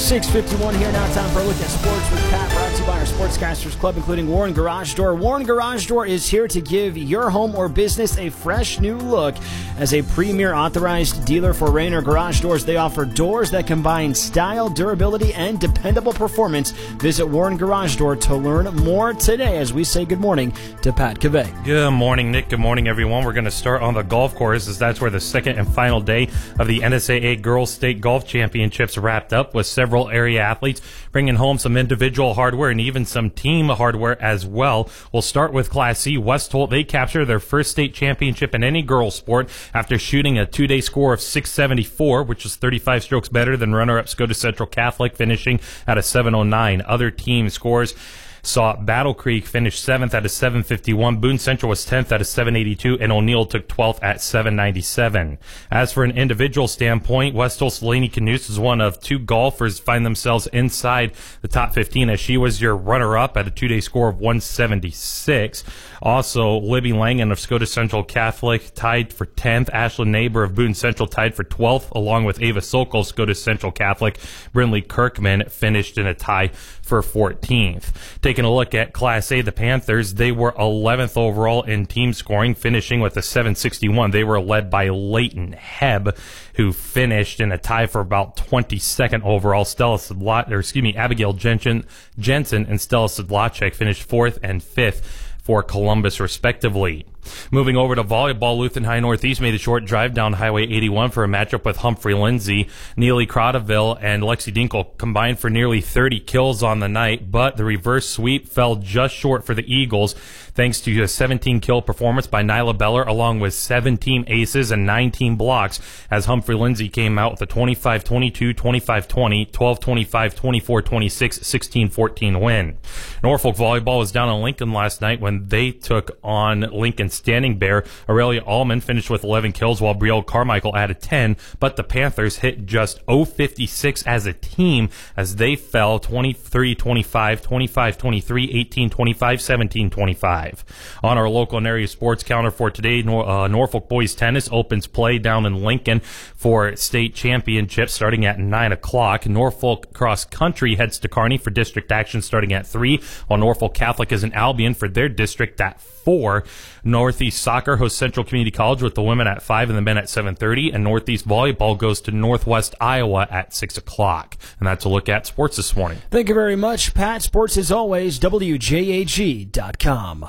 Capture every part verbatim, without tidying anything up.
six fifty-one here now. Time for a look at sports with Pat, brought to you by our Sportscasters Club, including Warren Garage Door. Warren Garage Door is here to give your home or business a fresh new look. As a premier authorized dealer for Rainer Garage Doors, they offer doors that combine style, durability, and dependable performance. Visit Warren Garage Door to learn more today as we say good morning to Pat Cavay. Good morning, Nick. Good morning, everyone. We're going to start on the golf course, as that's where the second and final day of the N S A A Girls State Golf Championships wrapped up, with several area athletes bringing home some individual hardware and even some team hardware as well. We'll start with Class C. Westholt, they capture their first state championship in any girls sport after shooting a two-day score of six seventy-four, which is thirty-five strokes better than runner-up Scotia Central Catholic, finishing at a seven oh nine. Other team scores saw Battle Creek finish seventh at a seven fifty-one, Boone Central was tenth at a seven eighty-two, and O'Neill took twelfth at seven ninety-seven. As for an individual standpoint, Westholt's Lainey Canoes is one of two golfers find themselves inside the top fifteen, as she was your runner-up at a two-day score of one seventy-six. Also, Libby Langan of Scotia Central Catholic tied for tenth. Ashlyn Neighbor of Boone Central tied for twelfth, along with Ava Sokol, Scotia Central Catholic. Brindley Kirkman finished in a tie for fourteenth. Taking a look at Class A, the Panthers, they were eleventh overall in team scoring, finishing with a seven sixty-one. They were led by Leighton Hebb, who finished in a tie for about twenty-second overall. Stella Sedlacek, or excuse me, Abigail Jensen, Jensen and Stella Sedlacek finished fourth and fifth for Columbus, respectively. Moving over to volleyball, Lutheran High Northeast made a short drive down Highway eighty-one for a matchup with Humphrey Lindsay. Neely Crotaville and Lexi Dinkle combined for nearly thirty kills on the night, but the reverse sweep fell just short for the Eagles, thanks to a seventeen kill performance by Nyla Beller, along with seven team aces and nine team blocks, as Humphrey Lindsay came out with a twenty-five twenty-two, twenty-five twenty, twelve twenty-five, twenty-four twenty-six, sixteen fourteen win. Norfolk Volleyball was down in Lincoln last night when they took on Lincoln Standing Bear. Aurelia Allman finished with eleven kills, while Brielle Carmichael added ten, but the Panthers hit just oh fifty-six as a team, as they fell twenty-three twenty-five, twenty-five twenty-three, eighteen twenty-five, seventeen twenty-five. On our local and area sports counter for today, Nor- uh, Norfolk Boys Tennis opens play down in Lincoln for state championship starting at nine o'clock. Norfolk Cross Country heads to Kearney for district action starting at three, while Norfolk Catholic is in Albion for their district at four. Northeast Soccer hosts Central Community College with the women at five and the men at seven thirty, and Northeast Volleyball goes to Northwest Iowa at six o'clock. And that's a look at sports this morning. Thank you very much, Pat. Sports as always, W J A G dot com.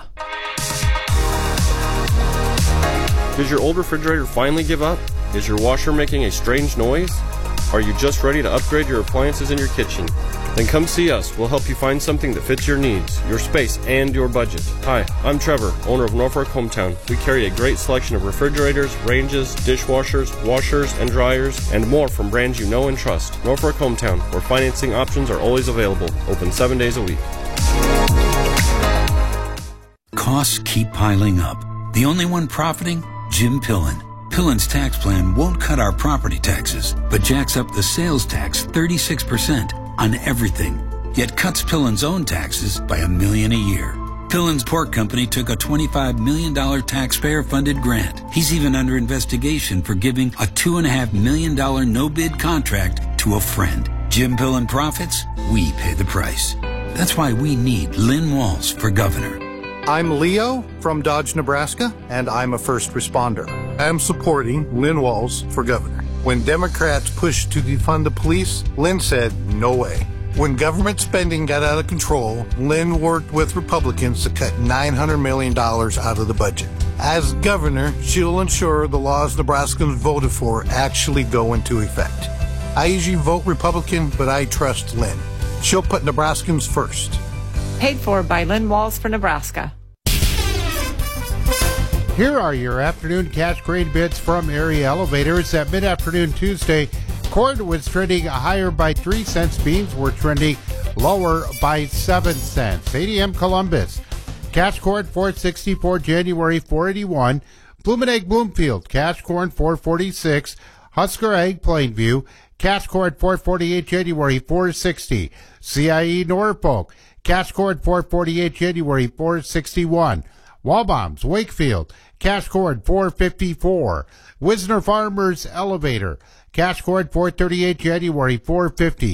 Did your old refrigerator finally give up? Is your washer making a strange noise? Are you just ready to upgrade your appliances in your kitchen? Then come see us. We'll help you find something that fits your needs, your space, and your budget. Hi, I'm Trevor, owner of Norfolk Hometown. We carry a great selection of refrigerators, ranges, dishwashers, washers, and dryers, and more from brands you know and trust. Norfolk Hometown, where financing options are always available. Open seven days a week. Costs keep piling up. The only one profiting? Jim Pillen. Pillen's tax plan won't cut our property taxes, but jacks up the sales tax thirty-six percent on everything, yet cuts Pillen's own taxes by a million a year. Pillen's Pork Company took a twenty-five million dollars taxpayer-funded grant. He's even under investigation for giving a two point five million dollars no-bid contract to a friend. Jim Pillen profits, we pay the price. That's why we need Lynn Walls for governor. I'm Leo from Dodge, Nebraska, and I'm a first responder. I'm supporting Lynn Walls for governor. When Democrats pushed to defund the police, Lynn said, no way. When government spending got out of control, Lynn worked with Republicans to cut nine hundred million dollars out of the budget. As governor, she'll ensure the laws Nebraskans voted for actually go into effect. I usually vote Republican, but I trust Lynn. She'll put Nebraskans first. Paid for by Lynn Walls for Nebraska. Here are your afternoon cash grain bids from Area Elevators. At mid-afternoon Tuesday, corn was trending higher by three cents. Beans were trending lower by seven cents. A D M Columbus, cash corn four sixty-four, January four eighty-one. Blooming Egg Bloomfield, cash corn four forty-six. Husker Egg Plainview, cash corn four forty-eight, January four sixty. C I E Norfolk, cash corn four forty-eight, January four sixty-one. Walbombs Wakefield, cash corn four fifty-four. Wisner Farmers Elevator, cash corn four thirty-eight, January four fifty.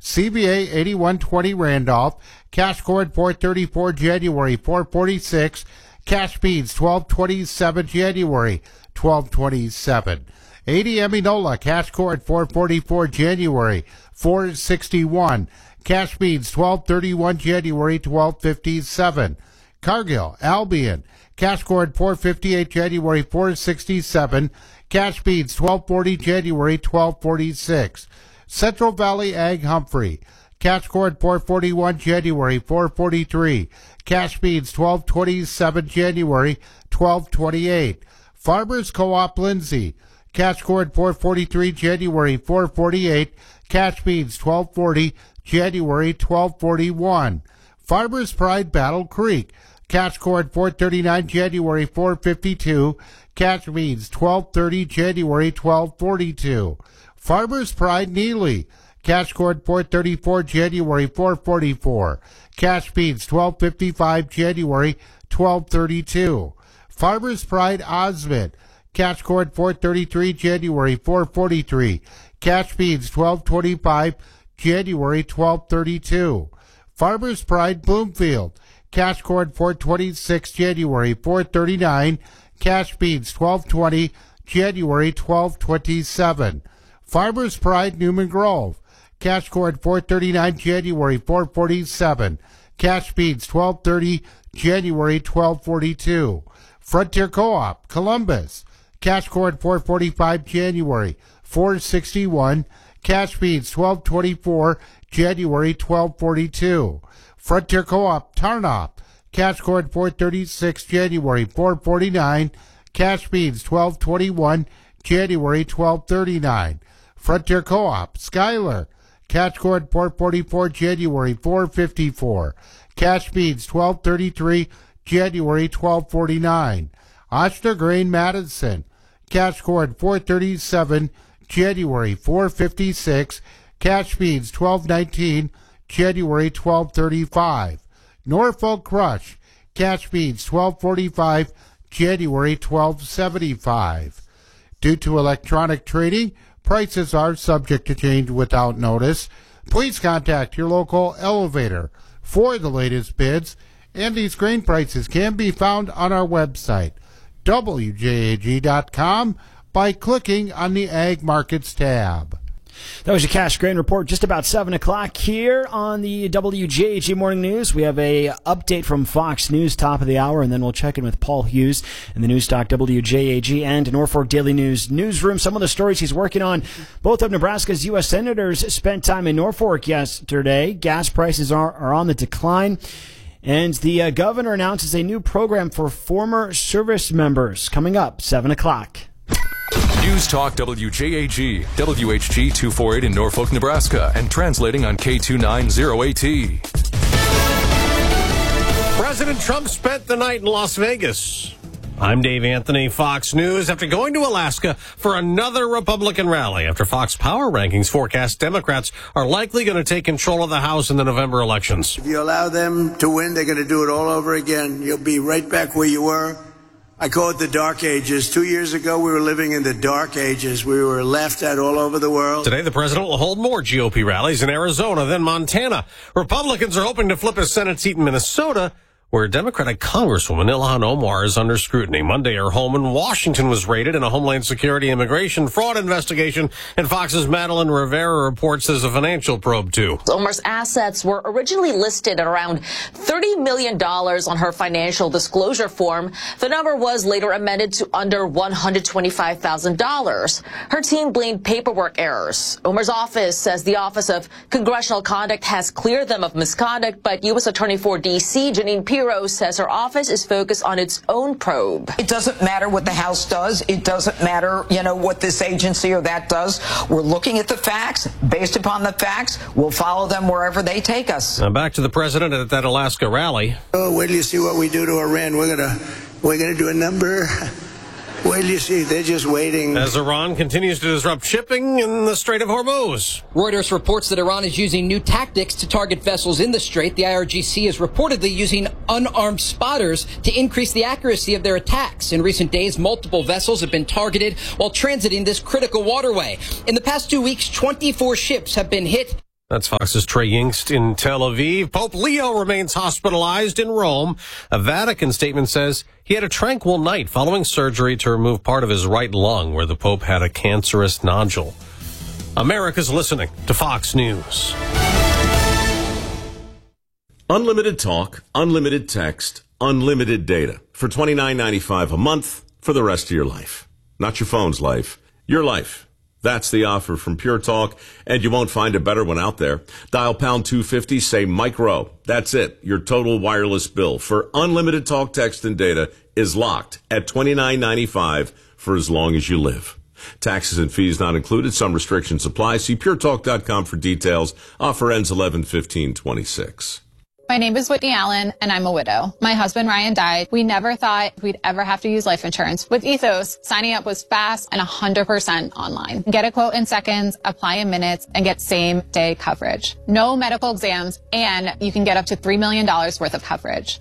C B A eighty-one twenty Randolph. Cash cord four thirty-four January, four forty-six. Cash beans twelve twenty-seven January, twelve twenty-seven. eighty Eminola, cash cord four forty-four January, four sixty-one. Cash beans twelve thirty-one January, twelve fifty-seven. Cargill, Albion, cash cord four fifty-eight January, four sixty-seven. Cash beans twelve forty January, twelve forty-six. Central Valley Ag Humphrey, cash cord four forty-one January, four forty-three. Cash beans twelve twenty-seven January, twelve twenty-eight. Farmers Co-op Lindsay, cash cord four forty-three January, four forty-eight. Cash beans twelve forty January, twelve forty-one. Farmers Pride Battle Creek, cash cord four thirty-nine January, four fifty-two. Cash beans twelve thirty January, twelve forty-two. Farmers Pride Neely, cash cord four thirty-four January, four forty-four. Cash beans twelve fifty-five January, twelve thirty-two. Farmers Pride Osmond, cash cord four thirty-three January, four forty-three. Cash beans twelve twenty-five January, twelve thirty-two. Farmers Pride Bloomfield, cash cord four twenty-six January, four thirty-nine. Cash beans twelve twenty January, twelve twenty-seven. Farmers Pride Newman Grove, cash cord four thirty-nine January, four forty-seven. Cash beans twelve thirty January, twelve forty-two. Frontier Co-op Columbus, cash cord four forty-five January, four sixty-one. Cash beans twelve twenty-four January, twelve forty-two. Frontier Co-op Tarnop, cash cord four thirty-six January, four forty-nine. Cash beans twelve twenty-one January, twelve thirty-nine. Frontier Co-op Schuyler, cash cord four forty-four January, four fifty-four. Cash beans twelve thirty-three January, twelve forty-nine. Oshner Grain Madison, cash cord four thirty-seven January, four fifty-six. Cash beans twelve nineteen January, twelve thirty-five. Norfolk Crush, cash beans twelve forty-five January, twelve seventy-five. Due to electronic trading, prices are subject to change without notice. Please contact your local elevator for the latest bids, and these grain prices can be found on our website, W J A G dot com, by clicking on the Ag Markets tab. That was your Cash Grain Report. Just about seven o'clock here on the W J A G Morning News. We have a update from Fox News, top of the hour, and then we'll check in with Paul Hughes in the Newstalk W J A G and Norfolk Daily News newsroom. Some of the stories he's working on. Both of Nebraska's U S senators spent time in Norfolk yesterday. Gas prices are, are on the decline. And the uh, governor announces a new program for former service members coming up, seven o'clock. News Talk W J A G, W H G two forty-eight in Norfolk, Nebraska, and translating on K two ninety A T. President Trump spent the night in Las Vegas. I'm Dave Anthony, Fox News. After going to Alaska for another Republican rally, after Fox Power Rankings forecast Democrats are likely going to take control of the House in the November elections. If you allow them to win, they're going to do it all over again. You'll be right back where you were. I call it the dark ages. Two years ago, we were living in the dark ages. We were laughed at all over the world. Today, the president will hold more G O P rallies in Arizona, then Montana. Republicans are hoping to flip a Senate seat in Minnesota, where Democratic Congresswoman Ilhan Omar is under scrutiny. Monday, her home in Washington was raided in a Homeland Security immigration fraud investigation, and Fox's Madeline Rivera reports there's a financial probe, too. Omar's assets were originally listed at around thirty million dollars on her financial disclosure form. The number was later amended to under one hundred twenty-five thousand dollars. Her team blamed paperwork errors. Omar's office says the Office of Congressional Conduct has cleared them of misconduct, but U S Attorney for D C, Janine Pirro, says her office is focused on its own probe. It doesn't matter what the House does. It doesn't matter, you know, what this agency or that does. We're looking at the facts. Based upon the facts, we'll follow them wherever they take us. Now back to the president at that Alaska rally. Oh, wait till you see what we do to Iran. We're gonna, we're gonna do a number. Wait till you see. They're just waiting. As Iran continues to disrupt shipping in the Strait of Hormuz. Reuters reports that Iran is using new tactics to target vessels in the strait. The I R G C is reportedly using unarmed spotters to increase the accuracy of their attacks. In recent days, multiple vessels have been targeted while transiting this critical waterway. In the past two weeks, twenty-four ships have been hit. That's Fox's Trey Yingst in Tel Aviv. Pope Leo remains hospitalized in Rome. A Vatican statement says he had a tranquil night following surgery to remove part of his right lung where the Pope had a cancerous nodule. America's listening to Fox News. Unlimited talk, unlimited text, unlimited data for twenty-nine ninety-five a month for the rest of your life. Not your phone's life, your life. That's the offer from Pure Talk, and you won't find a better one out there. Dial pound two fifty, say Mike Rowe. That's it. Your total wireless bill for unlimited talk, text, and data is locked at twenty-nine ninety-five for as long as you live. Taxes and fees not included. Some restrictions apply. See pure talk dot com for details. Offer ends eleven fifteen twenty-six. My name is Whitney Allen, and I'm a widow. My husband, Ryan, died. We never thought we'd ever have to use life insurance. With Ethos, signing up was fast and one hundred percent online. Get a quote in seconds, apply in minutes, and get same-day coverage. No medical exams, and you can get up to three million dollars worth of coverage.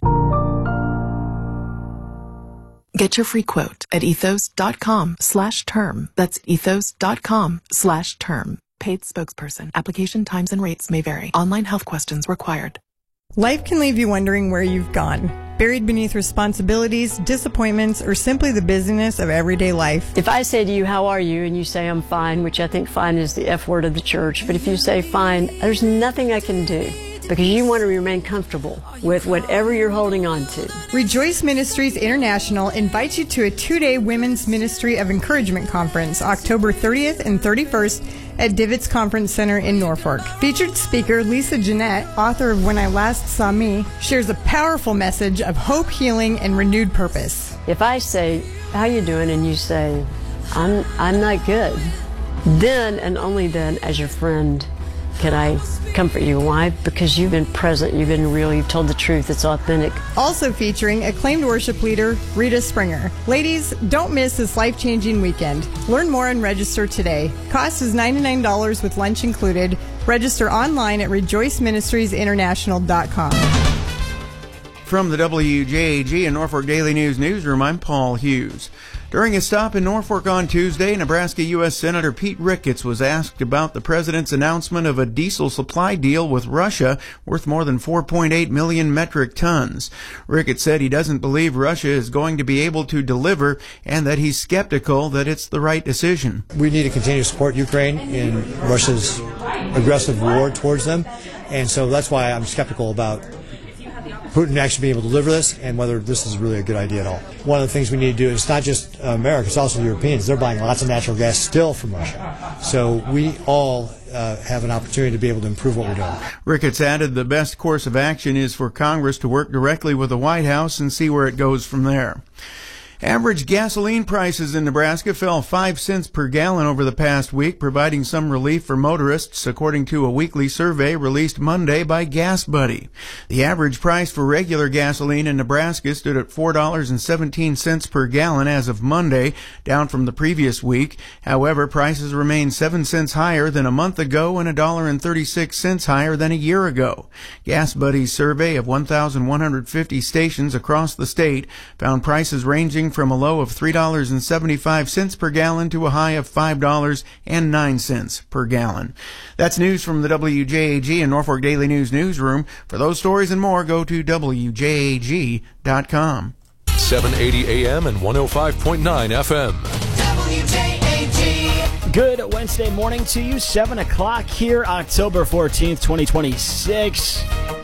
Get your free quote at ethos.com slash term. That's ethos.com slash term. Paid spokesperson. Application times and rates may vary. Online health questions required. Life can leave you wondering where you've gone, buried beneath responsibilities, disappointments, or simply the busyness of everyday life. If I say to you, how are you, and you say I'm fine, which I think fine is the F word of the church, but if you say fine, there's nothing I can do because you want to remain comfortable with whatever you're holding on to. Rejoice Ministries International invites you to a two-day Women's Ministry of Encouragement Conference, October thirtieth and thirty-first at Divots Conference Center in Norfolk. Featured speaker Lisa Jeanette, author of When I Last Saw Me, shares a powerful message of hope, healing, and renewed purpose. If I say, how you doing, and you say, I'm, I'm not good, then and only then, as your friend, can I comfort you. Why? Because you've been present, you've been real, you've told the truth, it's authentic. Also featuring acclaimed worship leader Rita Springer. Ladies, don't miss this life-changing weekend. Learn more and register today. Cost is ninety-nine dollars with lunch included. Register online at rejoice ministries international dot com. From the W J A G and Norfolk Daily News newsroom, I'm Paul Hughes. During a stop in Norfolk on Tuesday, Nebraska U S Senator Pete Ricketts was asked about the president's announcement of a diesel supply deal with Russia worth more than four point eight million metric tons. Ricketts said he doesn't believe Russia is going to be able to deliver and that he's skeptical that it's the right decision. We need to continue to support Ukraine in Russia's aggressive war towards them, and so that's why I'm skeptical about Putin actually being able to deliver this and whether this is really a good idea at all. One of the things we need to do, it's not just America, it's also the Europeans. They're buying lots of natural gas still from Russia. So we all uh, have an opportunity to be able to improve what we're doing. Ricketts added the best course of action is for Congress to work directly with the White House and see where it goes from there. Average gasoline prices in Nebraska fell five cents per gallon over the past week, providing some relief for motorists, according to a weekly survey released Monday by Gas Buddy. The average price for regular gasoline in Nebraska stood at four dollars and seventeen cents per gallon as of Monday, down from the previous week. However, prices remain seven cents higher than a month ago and one dollar and thirty-six cents higher than a year ago. Gas Buddy's survey of one thousand one hundred fifty stations across the state found prices ranging from a low of three dollars and seventy-five cents per gallon to a high of five dollars and nine cents per gallon. That's news from the W J A G and Norfolk Daily News newsroom. For those stories and more, go to W J A G dot com. seven eighty A M and one oh five point nine F M. W J A G. Good Wednesday morning to you, seven o'clock here, October fourteenth, twenty twenty-six.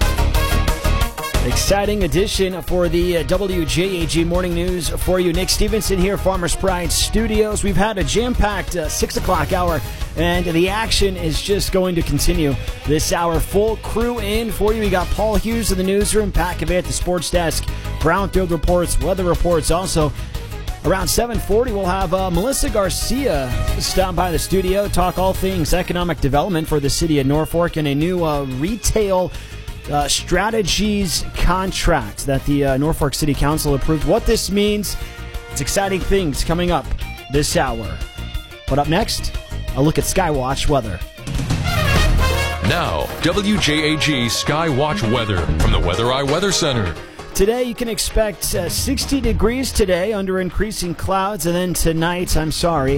Exciting edition for the uh, W J A G Morning News for you. Nick Stevenson here, Farmers Pride Studios. We've had a jam-packed uh, six o'clock hour, and the action is just going to continue this hour. Full crew in for you. We got Paul Hughes in the newsroom, Pat Cavay at the sports desk, Brownfield reports, weather reports. Also, around seven forty, we'll have uh, Melissa Garcia stop by the studio, talk all things economic development for the city of Norfolk and a new uh, retail Uh, strategies contract that the uh, Norfolk City Council approved. What this means, it's exciting things coming up this hour. But up next, a look at Skywatch weather. Now, W J A G Skywatch weather from the Weather Eye Weather Center. Today, you can expect uh, sixty degrees today under increasing clouds, and then tonight, I'm sorry,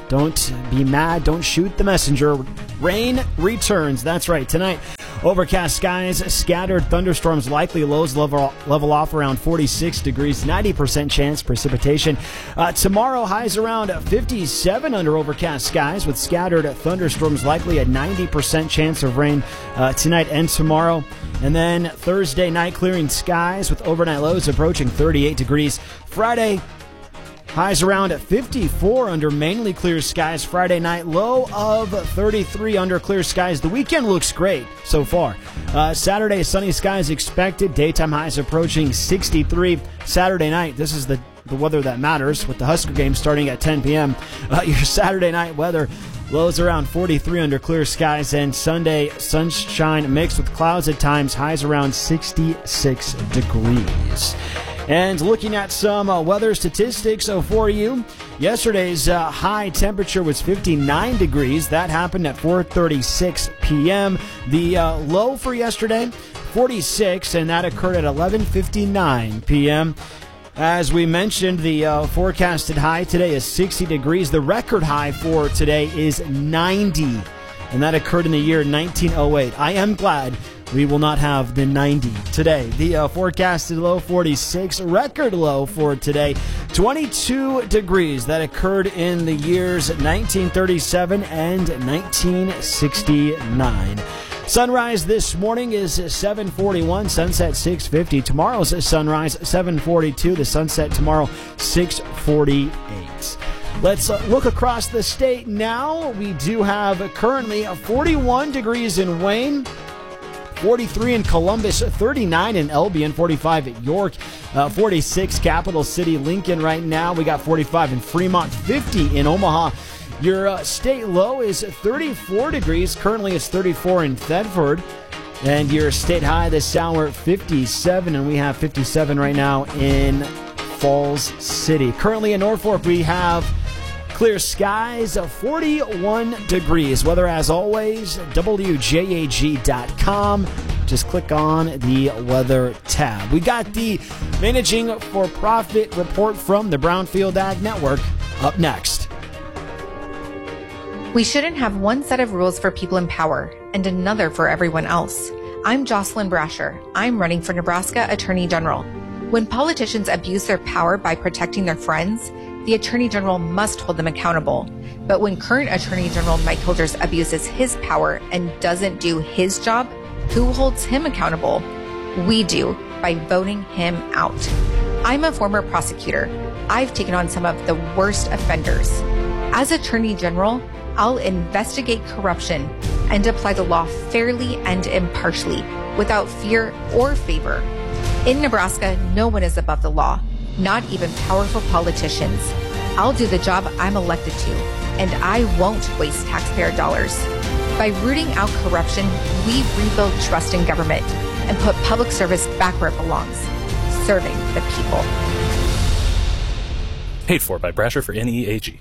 Don't be mad. Don't shoot the messenger. Rain returns. That's right. Tonight, overcast skies, scattered thunderstorms likely. Lows level, level off around forty-six degrees. ninety percent chance precipitation. Uh, tomorrow, highs around fifty-seven under overcast skies with scattered thunderstorms likely. A ninety percent chance of rain uh, tonight and tomorrow. And then Thursday night, clearing skies with overnight lows approaching thirty-eight degrees. Friday, highs around fifty-four under mainly clear skies. Friday night, low of thirty-three under clear skies. The weekend looks great so far. Uh, Saturday, sunny skies expected. Daytime highs approaching sixty-three. Saturday night, this is the, the weather that matters with the Husker game starting at ten p.m. Uh, your Saturday night weather, lows around forty-three under clear skies. And Sunday, sunshine mixed with clouds at times. Highs around sixty-six degrees. And looking at some uh, weather statistics uh, for you, yesterday's uh, high temperature was fifty-nine degrees. That happened at four thirty-six p.m. The uh, low for yesterday, forty-six, and that occurred at eleven fifty-nine p.m. As we mentioned, the uh, forecasted high today is sixty degrees. The record high for today is ninety, and that occurred in the year nineteen oh eight. I am glad we will not have the ninety today. The uh, forecasted low, forty-six. Record low for today, twenty-two degrees. That occurred in the years nineteen thirty-seven and nineteen sixty-nine. Sunrise this morning is seven forty-one, sunset six fifty. Tomorrow's sunrise seven forty-two, the sunset tomorrow six forty-eight. Let's uh, look across the state now. We do have currently forty-one degrees in Wayne, forty-three in Columbus, thirty-nine in Albion, forty-five at York, uh, forty-six Capital City Lincoln right now. We got forty-five in Fremont, fifty in Omaha. Your uh, state low is thirty-four degrees. Currently it's thirty-four in Thedford. And your state high this hour, fifty-seven, and we have fifty-seven right now in Falls City. Currently in Norfolk, we have clear skies, forty-one degrees. Weather, as always, W J A G dot com. Just click on the weather tab. We got the Managing for Profit report from the Brownfield Ag Network up next. We shouldn't have one set of rules for people in power and another for everyone else. I'm Jocelyn Brasher. I'm running for Nebraska Attorney General. When politicians abuse their power by protecting their friends, the Attorney General must hold them accountable. But when current Attorney General Mike Holders abuses his power and doesn't do his job, who holds him accountable? We do, by voting him out. I'm a former prosecutor. I've taken on some of the worst offenders. As Attorney General, I'll investigate corruption and apply the law fairly and impartially, without fear or favor. In Nebraska, no one is above the law, not even powerful politicians. I'll do the job I'm elected to, and I won't waste taxpayer dollars. By rooting out corruption, we rebuild trust in government and put public service back where it belongs, serving the people. Paid for by Brasher for N E A G.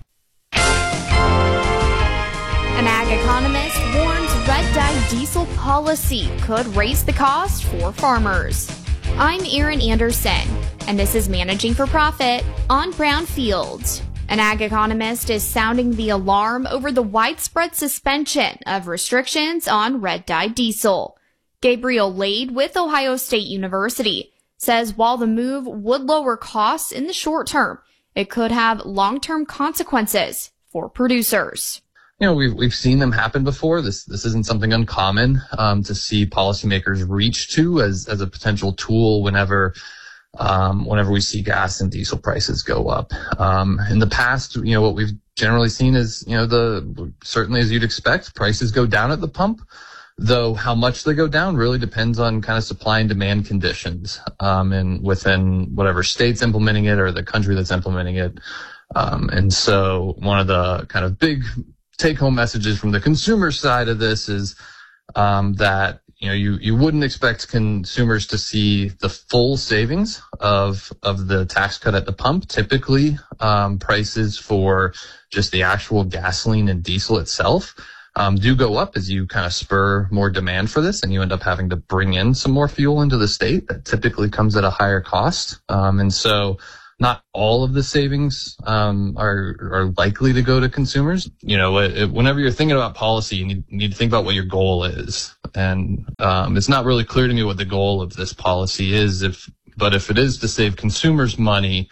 An ag economist warns red-dye diesel policy could raise the cost for farmers. I'm Erin Anderson, and this is Managing for Profit on Brownfield. An ag economist is sounding the alarm over the widespread suspension of restrictions on red-dye diesel. Gabriel Lade with Ohio State University says while the move would lower costs in the short term, it could have long-term consequences for producers. You know, we've we've seen them happen before. This this isn't something uncommon um, to see policymakers reach to as as a potential tool whenever um, whenever we see gas and diesel prices go up. Um, in the past, you know, what we've generally seen is, you know, the certainly as you'd expect, prices go down at the pump. Though how much they go down really depends on kind of supply and demand conditions um, and within whatever state's implementing it or the country that's implementing it. Um, and so one of the kind of big take-home messages from the consumer side of this is um, that you know you you wouldn't expect consumers to see the full savings of of the tax cut at the pump. Typically, um, prices for just the actual gasoline and diesel itself um, do go up as you kind of spur more demand for this, and you end up having to bring in some more fuel into the state that typically comes at a higher cost. Um, and so not all of the savings um, are are likely to go to consumers. You know, it, it, whenever you're thinking about policy, you need, you need to think about what your goal is. And um, it's not really clear to me what the goal of this policy is. If but if it is to save consumers money,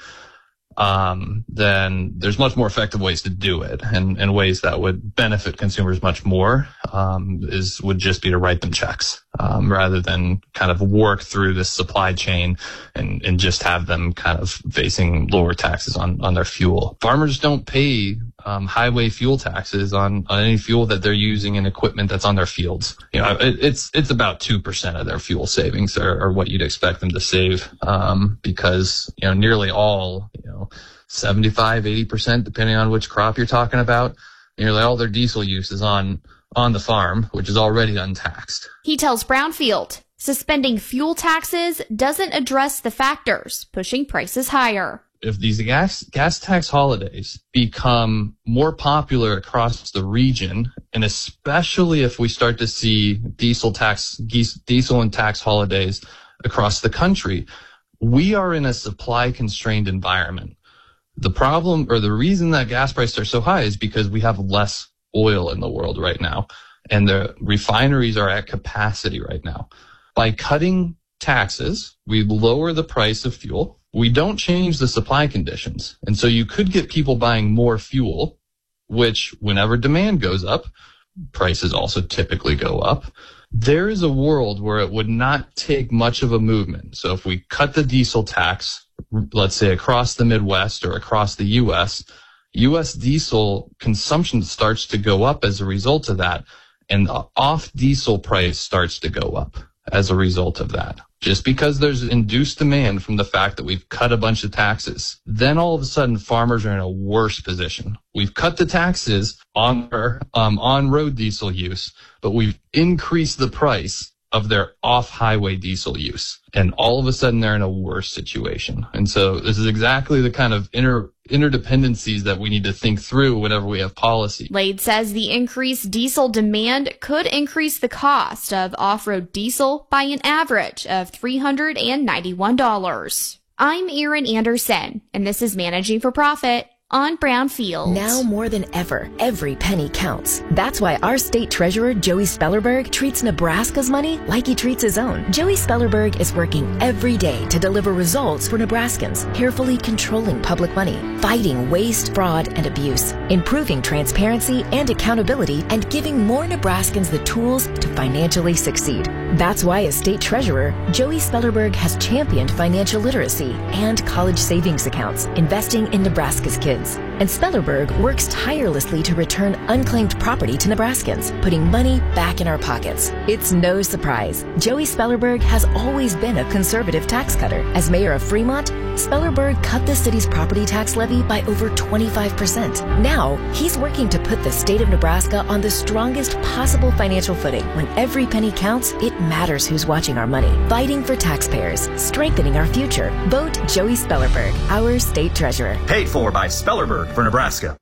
um, then there's much more effective ways to do it, and, and ways that would benefit consumers much more, um, is, would just be to write them checks, um, rather than kind of work through this supply chain and, and just have them kind of facing lower taxes on, on their fuel. Farmers don't pay, um, highway fuel taxes on, on any fuel that they're using in equipment that's on their fields. You know, it, it's, it's about two percent of their fuel savings are, are what you'd expect them to save, um, because, you know, nearly all, you know, seventy-five, eighty percent, depending on which crop you're talking about, nearly all their diesel use is on, on the farm, which is already untaxed. He tells Brownfield, suspending fuel taxes doesn't address the factors pushing prices higher. If these gas, gas tax holidays become more popular across the region, and especially if we start to see diesel tax, diesel and tax holidays across the country, we are in a supply constrained environment. The problem, or the reason that gas prices are so high, is because we have less oil in the world right now, and the refineries are at capacity right now. By cutting taxes, we lower the price of fuel. We don't change the supply conditions. And so you could get people buying more fuel, which whenever demand goes up, prices also typically go up. There is a world where it would not take much of a movement. So if we cut the diesel tax, let's say across the Midwest or across the U S, U S diesel consumption starts to go up as a result of that, and the off diesel price starts to go up as a result of that. Just because there's induced demand from the fact that we've cut a bunch of taxes, then all of a sudden farmers are in a worse position. We've cut the taxes on their um, on-road diesel use, but we've increased the price of their off-highway diesel use. And all of a sudden they're in a worse situation. And so this is exactly the kind of inter interdependencies that we need to think through whenever we have policy. Lade says the increased diesel demand could increase the cost of off-road diesel by an average of three hundred ninety-one dollars. I'm Erin Anderson, and this is Managing for Profit on Brownfield. Now more than ever, every penny counts. That's why our state treasurer, Joey Spellerberg, treats Nebraska's money like he treats his own. Joey Spellerberg is working every day to deliver results for Nebraskans, carefully controlling public money, fighting waste, fraud, and abuse, improving transparency and accountability, and giving more Nebraskans the tools to financially succeed. That's why as state treasurer, Joey Spellerberg has championed financial literacy and college savings accounts, investing in Nebraska's kids. And Spellerberg works tirelessly to return unclaimed property to Nebraskans, putting money back in our pockets. It's no surprise. Joey Spellerberg has always been a conservative tax cutter. As mayor of Fremont, Spellerberg cut the city's property tax levy by over twenty-five percent. Now, he's working to put the state of Nebraska on the strongest possible financial footing. When every penny counts, it matters who's watching our money. Fighting for taxpayers, strengthening our future. Vote Joey Spellerberg, our state treasurer. Paid for by Spellerberg for Nebraska.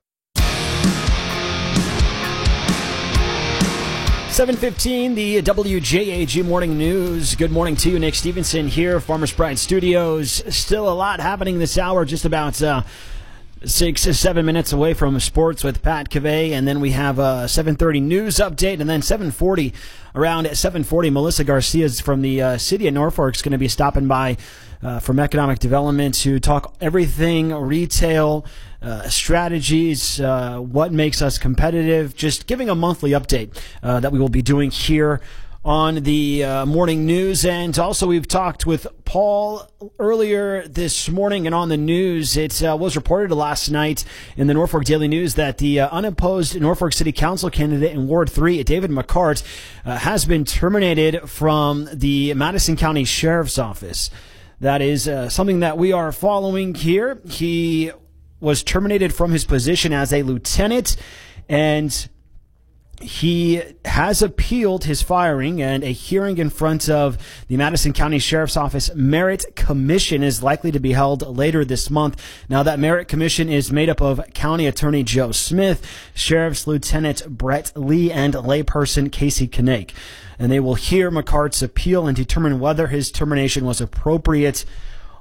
seven fifteen, the W J A G Morning News. Good morning to you. Nick Stevenson here, Farmers Pride Studios. Still a lot happening this hour, just about uh, six or seven minutes away from sports with Pat Cavey, and then we have a seven thirty news update, and then seven forty, around seven forty, Melissa Garcia from the uh, city of Norfolk is going to be stopping by uh, from economic development to talk everything retail, Uh, strategies, uh, what makes us competitive, just giving a monthly update uh, that we will be doing here on the uh, morning news. And also we've talked with Paul earlier this morning, and on the news, it uh, was reported last night in the Norfolk Daily News that the uh, unopposed Norfolk City Council candidate in Ward three, David McCart, uh, has been terminated from the Madison County Sheriff's Office. That is uh, something that we are following here. He was terminated from his position as a lieutenant, and he has appealed his firing, and a hearing in front of the Madison County Sheriff's Office Merit Commission is likely to be held later this month. Now, that Merit Commission is made up of County Attorney Joe Smith, Sheriff's Lieutenant Brett Lee, and layperson Casey Knake. And they will hear McCart's appeal and determine whether his termination was appropriate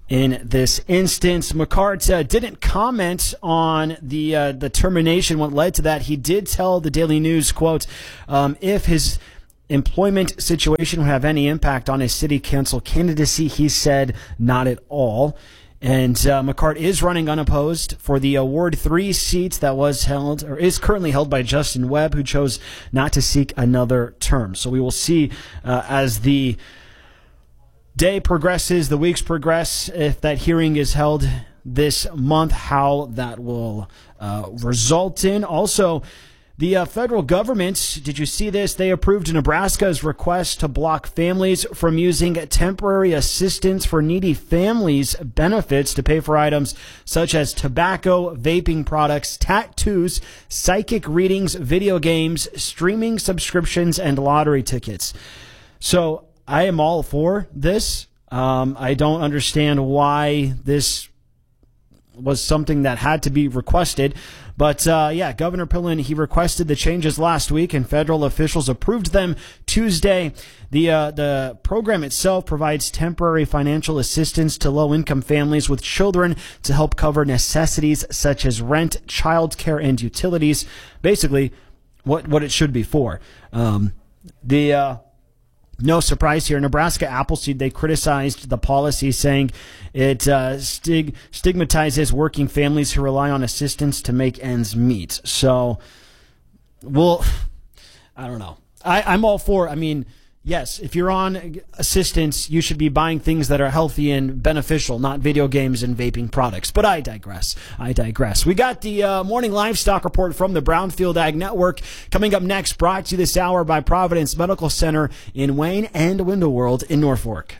in this instance. McCart uh, didn't comment on the uh, the termination, what led to that. He did tell the Daily News, quote, um, if his employment situation would have any impact on his city council candidacy, he said not at all. And uh, McCart is running unopposed for the uh, Ward three seat that was held, or is currently held by Justin Webb, who chose not to seek another term. So we will see uh, as the day progresses, the weeks progress, if that hearing is held this month, how that will uh, result in. Also, the uh, federal government, did you see this? They approved Nebraska's request to block families from using temporary assistance for needy families benefits to pay for items such as tobacco, vaping products, tattoos, psychic readings, video games, streaming subscriptions, and lottery tickets. So I am all for this. Um, I don't understand why this was something that had to be requested. But, uh, yeah, Governor Pillen, he requested the changes last week, and federal officials approved them Tuesday. The uh, the program itself provides temporary financial assistance to low-income families with children to help cover necessities such as rent, childcare, and utilities. Basically, what, what it should be for. Um, the... Uh, No surprise here. Nebraska Appleseed, they criticized the policy, saying it uh, stig- stigmatizes working families who rely on assistance to make ends meet. So, well, I don't know. I, I'm all for, I mean, yes, if you're on assistance, you should be buying things that are healthy and beneficial, not video games and vaping products. But I digress. I digress. We got the uh, morning livestock report from the Brownfield Ag Network coming up next, brought to you this hour by Providence Medical Center in Wayne and Window World in Norfolk.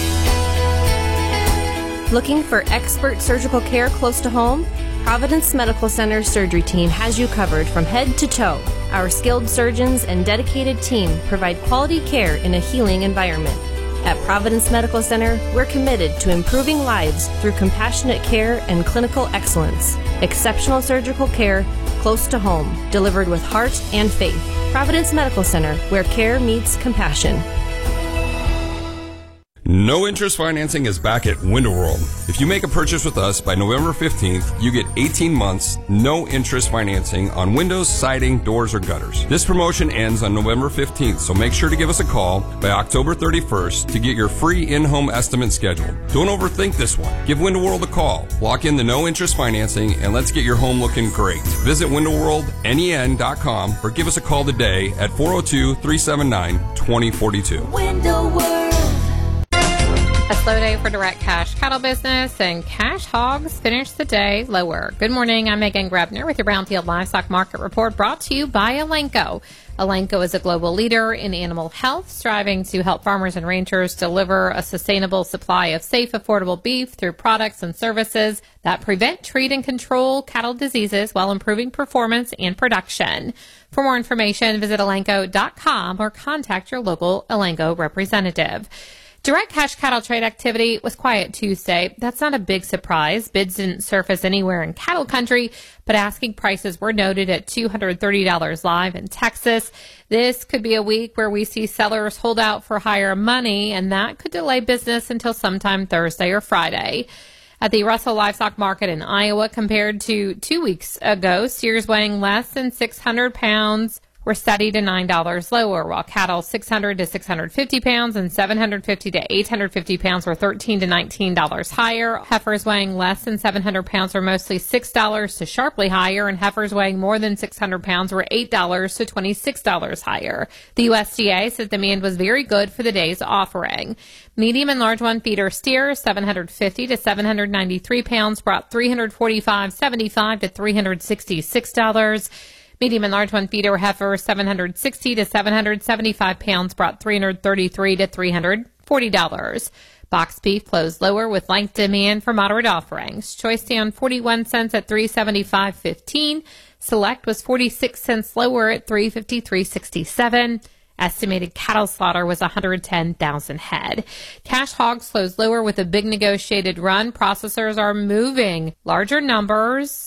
Looking for expert surgical care close to home? Providence Medical Center surgery team has you covered from head to toe. Our skilled surgeons and dedicated team provide quality care in a healing environment. At Providence Medical Center, we're committed to improving lives through compassionate care and clinical excellence. Exceptional surgical care close to home, delivered with heart and faith. Providence Medical Center, where care meets compassion. No interest financing is back at Window World. If you make a purchase with us by November fifteenth, you get eighteen months, no interest financing on windows, siding, doors, or gutters. This promotion ends on November fifteenth, so make sure to give us a call by October thirty-first to get your free in-home estimate scheduled. Don't overthink this one. Give Window World a call. Lock in the no interest financing and let's get your home looking great. Visit window world nen dot com or give us a call today at four oh two, three seven nine, two oh four two. Window World. A slow day for direct cash cattle business, and cash hogs finished the day lower. Good morning, I'm Megan Grebner with your Brownfield Livestock Market Report, brought to you by Elanco. Elanco is a global leader in animal health, striving to help farmers and ranchers deliver a sustainable supply of safe, affordable beef through products and services that prevent, treat, and control cattle diseases while improving performance and production. For more information, visit elanco dot com or contact your local Elanco representative. Direct cash cattle trade activity was quiet Tuesday. That's not a big surprise. Bids didn't surface anywhere in cattle country, but asking prices were noted at two hundred thirty dollars live in Texas. This could be a week where we see sellers hold out for higher money, and that could delay business until sometime Thursday or Friday. At the Russell Livestock Market in Iowa, compared to two weeks ago, steers weighing less than six hundred pounds were steady to nine dollars lower, while cattle six hundred to six hundred fifty pounds and seven hundred fifty to eight hundred fifty pounds were thirteen to nineteen dollars higher. Heifers weighing less than seven hundred pounds were mostly six dollars to sharply higher, and heifers weighing more than six hundred pounds were eight dollars to twenty-six dollars higher. The U S D A said demand was very good for the day's offering. Medium and large one feeder steers, seven hundred fifty to seven hundred ninety-three pounds, brought three hundred forty-five dollars and seventy-five cents to three hundred sixty-six dollars. Medium and large one feeder heifer, seven hundred sixty to seven hundred seventy-five pounds, brought three hundred thirty-three dollars to three hundred forty dollars. Box beef closed lower with light demand for moderate offerings. Choice down forty-one cents at three seventy-five fifteen. Select was forty-six cents lower at three fifty-three sixty-seven. Estimated cattle slaughter was one hundred ten thousand head. Cash hogs closed lower with a big negotiated run. Processors are moving larger numbers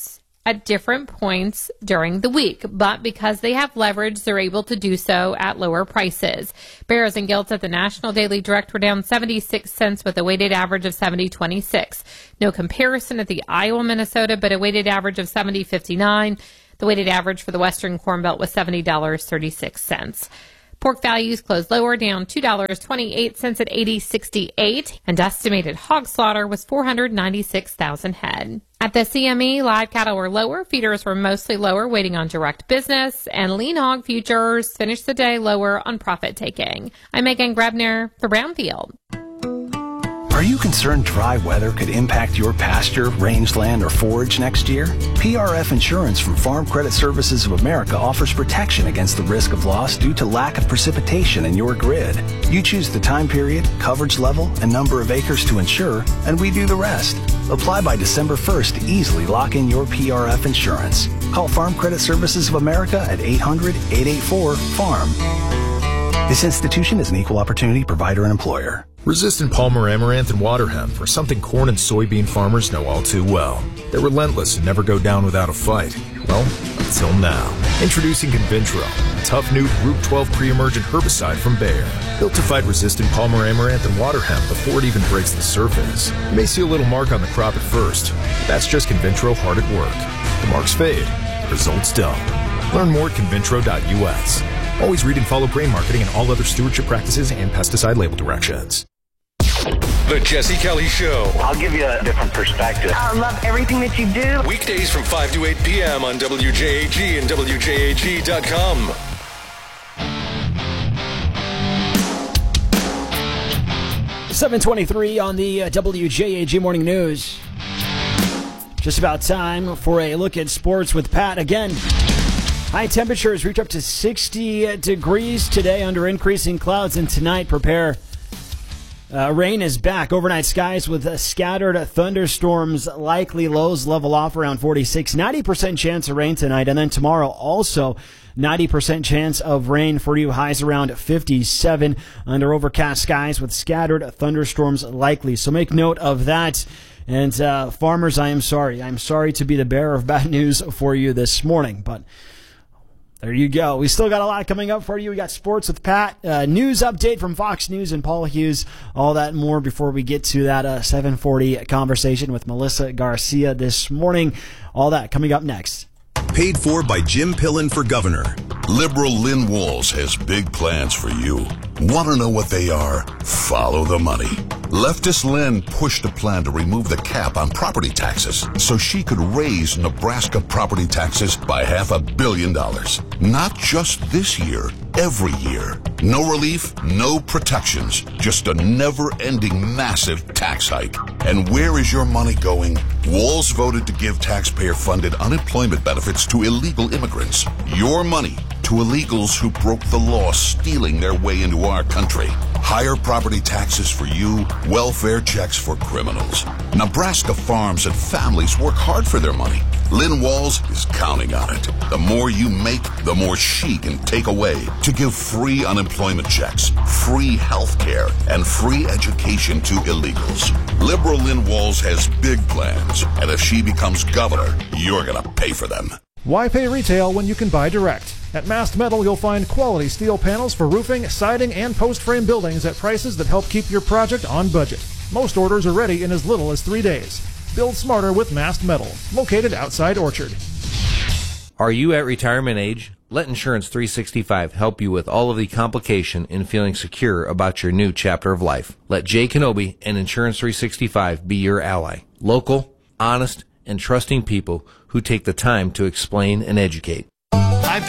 at different points during the week, but because they have leverage, they're able to do so at lower prices. Bears and gilts at the National Daily Direct were down seventy-six cents with a weighted average of seventy twenty-six. No comparison at the Iowa, Minnesota, but a weighted average of seventy fifty-nine. The weighted average for the Western Corn Belt was seventy dollars and thirty-six cents. Pork values closed lower, down two dollars and twenty-eight cents at eighty sixty-eight, and estimated hog slaughter was four hundred ninety-six thousand head. At the C M E, live cattle were lower, feeders were mostly lower, waiting on direct business, and lean hog futures finished the day lower on profit taking. I'm Megan Grebner for Brownfield. Are you concerned dry weather could impact your pasture, rangeland, or forage next year? P R F Insurance from Farm Credit Services of America offers protection against the risk of loss due to lack of precipitation in your grid. You choose the time period, coverage level, and number of acres to insure, and we do the rest. Apply by December first to easily lock in your P R F insurance. Call Farm Credit Services of America at eight hundred, eight eight four, farm. This institution is an equal opportunity provider and employer. Resistant Palmer Amaranth and water hemp are something corn and soybean farmers know all too well. They're relentless and never go down without a fight. Well, until now. Introducing Convintro, a tough new Group twelve pre-emergent herbicide from Bayer. Built to fight resistant Palmer Amaranth and water hemp before it even breaks the surface. You may see a little mark on the crop at first. That's just Convintro hard at work. The marks fade, the results don't. Learn more at convintro dot U S. Always read and follow grain marketing and all other stewardship practices and pesticide label directions. The Jesse Kelly Show. I'll give you a different perspective. I love everything that you do. Weekdays from five to eight p.m. on W J A G and W J A G dot com. seven twenty-three on the uh, W J A G Morning News. Just about time for a look at sports with Pat again. High temperatures reach up to sixty degrees today under increasing clouds, and tonight prepare. Uh, rain is back. Overnight skies with uh, scattered thunderstorms likely. Lows level off around forty-six. ninety percent chance of rain tonight. And then tomorrow also ninety percent chance of rain for you. Highs around fifty-seven under overcast skies with scattered thunderstorms likely. So make note of that. And uh, farmers, I am sorry. I'm sorry to be the bearer of bad news for you this morning. But there you go. We still got a lot coming up for you. We got sports with Pat, uh, news update from Fox News and Paul Hughes, all that and more before we get to that uh, seven forty conversation with Melissa Garcia this morning. All that coming up next. Paid for by Jim Pillen for governor. Liberal Lynn Walls has big plans for you. Want to know what they are? Follow the money. Leftist Lynn pushed a plan to remove the cap on property taxes so she could raise Nebraska property taxes by half a billion dollars. Not just this year, every year. No relief, no protections, just a never-ending massive tax hike. And where is your money going? Walls voted to give taxpayer-funded unemployment benefits to illegal immigrants. Your money to illegals who broke the law, stealing their way into our country. Higher property taxes for you, welfare checks for criminals. Nebraska farms and families work hard for their money. Lynn Walls is counting on it. The more you make, the more she can take away to give free unemployment checks, free health care, and free education to illegals. Liberal Lynn Walls has big plans, and if she becomes governor, you're going to pay for them. Why pay retail when you can buy direct? At Mast Metal, you'll find quality steel panels for roofing, siding, and post-frame buildings at prices that help keep your project on budget. Most orders are ready in as little as three days. Build smarter with Mast Metal, located outside Orchard. Are you at retirement age? Let Insurance three sixty-five help you with all of the complication in feeling secure about your new chapter of life. Let Jay Kenobi and Insurance three sixty-five be your ally. Local, honest, and trusting people who take the time to explain and educate.